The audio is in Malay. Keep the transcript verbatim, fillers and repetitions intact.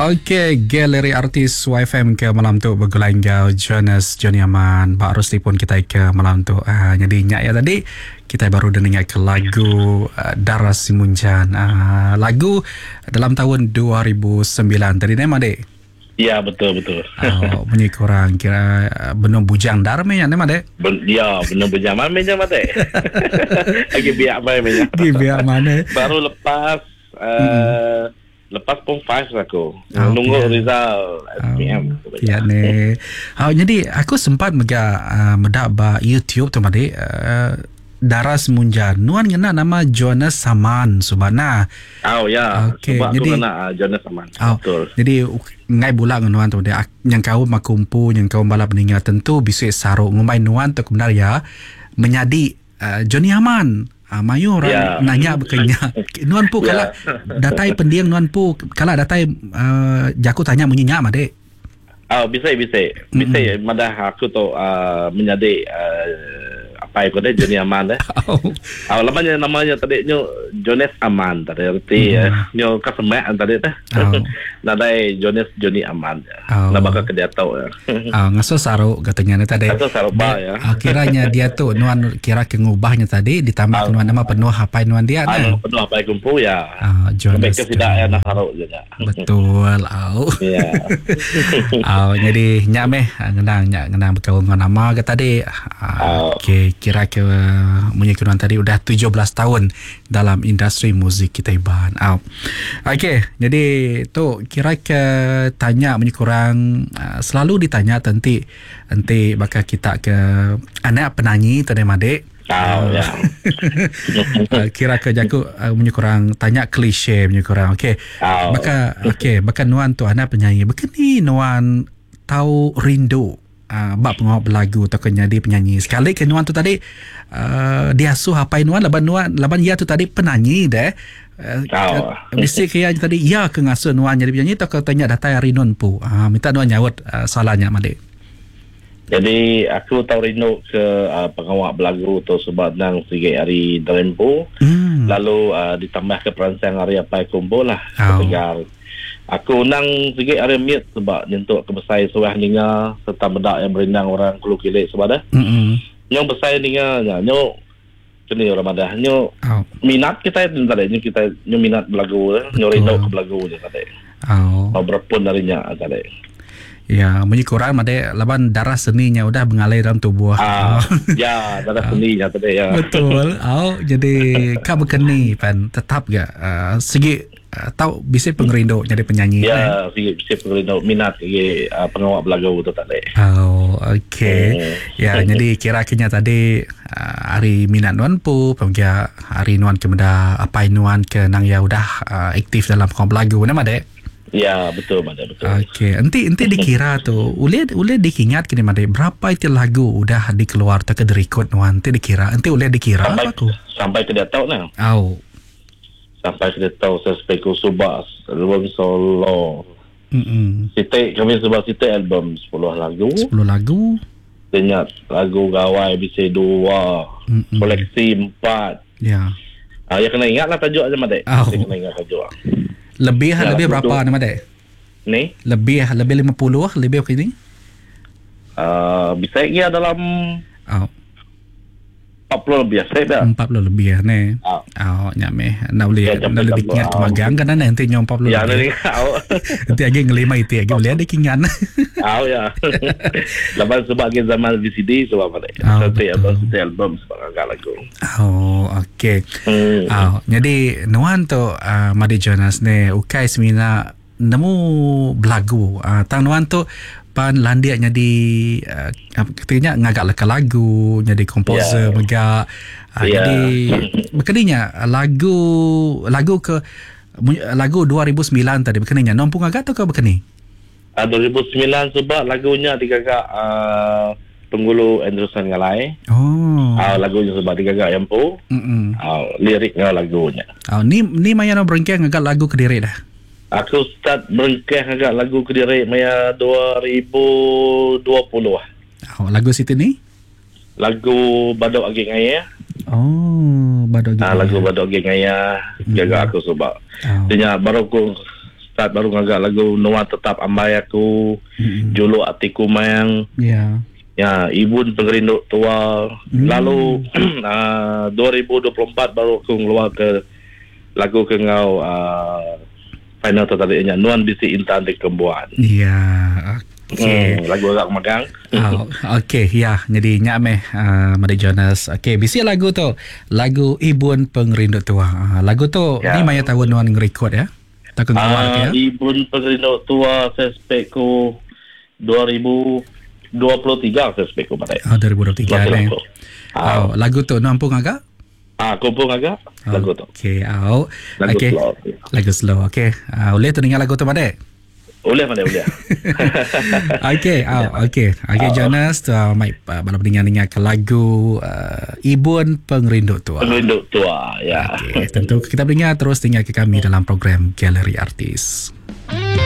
Okey, galeri artis Y F M ke malam tu bergelangau Jonas Johnny Aman. Pak Rusli pun kita ke malam tu. Uh, jadi nyak ya tadi kita baru dengar ke lagu uh, Daras Simunjan. Uh, lagu dalam tahun dua ribu sembilan tadi nama dek. Ya, betul betul. Oh, bunyi kurang kira uh, benar bujang dar me nama dek. Ben, ya, benar bujang mana me mate. Lagi biak mana me. Di biak mana? Baru lepas uh, hmm. lepas pom five aku. Oh, Nunggu yeah. result S P M. Oh, ya ne. Oh, jadi aku sempat mega uh, medak ba YouTube tu made uh, Daras Munjan. Nuan ngena nama Jonas Saman Subana. Oh ya. Okay. Sebab Jadi, aku kena uh, Jonas Saman. Oh, betul. Jadi ngai bulan nuan tu dia yang kau makumpu yang kau balap meninggal tentu bisu saruk ngumai nuan tu benar ya menyadi uh, Johnny Aman. Ah, mayu orang yeah. nanya berkenya. Nuan pu yeah. Kalau datai pendiang nuan pu kalau datai uh, jaku tanya munyinya mah dek. Oh, bisa bisa. Bisa mm-hmm. madah aku tu uh, menyadi uh, apa itu deh Johnny Aman deh. Oh. Oh, namanya namanya tadi nyo Jonas Aman tadi arti mm-hmm. nyo kasemak tadi teh. Oh. Nadai Jonas Johnny Aman. Oh. Nak bakal ke dia tahu ya. Oh, ngaso saruk katanya tadi. Ngaso saruk ba ya. Oh, kiranya dia tu nuan kira ke ngubahnya tadi ditambah oh. nuan nama penuh hapai nuan dia nah. Ah, penuh hapai kumpul ya. Oh, Jonas. Mereka tidak ya nak saruk juga. Betul. Oh. Ya. Oh, jadi nyak meh ngenang nyak ngenang berkawan dengan nama ke tadi. Oh. Okey, kira ke munyi kenuan tadi udah tujuh belas tahun dalam industri muzik kita iban. Oh. Okey, jadi tu kira ke tanya munyi kurang uh, selalu ditanya tenti nanti bakal kita ke anak penyanyi tadi madek. Oh, ya. uh, kira ke jaku uh, munyi kurang tanya klise munyi kurang. Okey. Oh. Bakal okey, bakal nuan tu anak penyanyi. Bekeni nuan tahu rindu uh, bab pengawal lagu atau jadi penyanyi. Sekali ke nuan tu tadi uh, dia suh apa nuan laban nuan laban dia tu tadi penyanyi deh. Uh, oh. Mesti kaya tadi ya ke ngasuh nuan jadi penyanyi atau ke tanya data rinon pu. Uh, minta nuan nyawut uh, salahnya made. Jadi aku tahu rindu ke uh, pengawal lagu tu sebab nang sige hari Drempo. Hmm. Lalu uh, ditambah ke perancang hari apa kumpul lah. Oh. Tegar. Aku nang sikit area miut sebab nyentuk ke besar suah ninga serta bedak yang berindang orang Kulu Kilik sebab dah. Mm-hmm. Nyong besar ninga nyok kini orang madah nyok oh. minat kita itu tadi nyok kita nyok minat belagu nyok rindu ke belagu je tadi. Oh. Mau berpun darinya tadi. Ya, munyi kurang made laban darah seninya udah mengalir dalam tubuh. Ah, ya, darah seninya tadi ya. Betul. Oh, jadi kau berkeni pan tetap gak uh, segi Uh, tahu bisa pengerindu jadi penyanyi ya kan? Bisa pengerindu minat ke uh, pengawal belagu tu tadi. Oh, okey. Hmm. Ya, jadi kira-kira tadi uh, hari minat nuan pu pemgia hari nuan ke meda apa nuan ke nang ya udah uh, aktif dalam pengawal belagu nama dek. Ya, betul made betul. Okey, enti enti dikira tu ule ule dikingat kini made berapa itu lagu udah dikeluar tak ke direkod nuan enti dikira enti ule dikira sampai, aku sampai ke dia tahu nah. Oh. Sampai kita tahu sespeku subas album solo. Mm-mm. Kita kami sebab kita album sepuluh lagu. sepuluh lagu. Banyak lagu gawai bisa dua. Mm-mm. Koleksi empat. Ya. Ah, ya kena ingatlah tajuk aja Madek. Oh. Kena ingat tajuk. Lebih ya, lebih berapa nama Madek? Ni? Lebih lebih lima puluh lebih begini? Ah, uh, bisa ia dalam oh. empat puluh lebih saya dah. empat puluh lebih ne. Oh, oh nyame. Nak boleh ya, nak lebih kingat magang kan nanti nyom empat puluh. Ya, lebih. Ya, nanti lagi ngelima itu lagi boleh ada kingan. Oh ya. Lepas sebagai zaman V C D sebab apa ni? Nanti album album sebagai lagu. Oh, okey. Hmm. Oh, jadi nuan tu uh, Madi Jonas ne ukai semina nemu belagu. Uh, tang nuan tu pan landia jadi uh, katanya ngagak leka lagu jadi komposer yeah. megak uh, yeah. Jadi berkeninya lagu lagu ke lagu dua ribu sembilan tadi berkeninya nompu ngagak tu ke berkeni uh, dua ribu sembilan sebab lagunya digagak uh, penggulu Anderson Ngalai. Oh. Uh, lagunya sebab digagak Yampu. Mm uh, liriknya lagunya. Oh, ni ni maya no berengkeh ngagak lagu Kediri dah. Aku start berengkeh agak lagu Kediri Maya dua ribu dua puluh. Oh, lagu situ ni? Lagu Badok Agi Ngaya. Oh, Badok Agi. Ah, lagu Badok Agi Ngaya. Jaga aku sebab. Oh. Dia baru aku start baru ngagak lagu Nuan Tetap Ambai Aku, mm-hmm. Juluk Hatiku Mayang. Ya. Yeah. Ya, Ibun Pengerinduk Tua. Mm. Lalu uh, dua ribu dua puluh empat baru aku keluar ke lagu ke ngau uh, final tertariknya Nuan Bisi Intan di Kembuan. Ya. Okay. Hmm, lagu agak megang. Oh, okay, ya. Jadi nyameh uh, Mari Jonas. Okay, bisi lagu tu. Lagu Ibun Pengerinduk Tua. Uh, lagu tu ya. Ni maya tahun Nuan ngerekod ya? Tak keluar uh, ya? Ibun Pengerinduk Tua saya spek ku dua ribu dua puluh tiga saya spek ku pada. Oh, dua ribu dua puluh tiga ni. Oh, lagu tu nampung agak? Ah, kumpul agak lagu tu. Okay, oh. Lagu okay. slow. Lagu slow. Okay. Uh, boleh tu dengar lagu tu pada? Boleh mana boleh. Okey, oh, okey. Okey oh. Jonas, uh, mai uh, malam dengar-dengar ke lagu uh, Ibun Pengerinduk Tua. Pengerinduk Tua, ya. Okey, tentu kita dengar terus dengar ke kami dalam program Galeri Artis.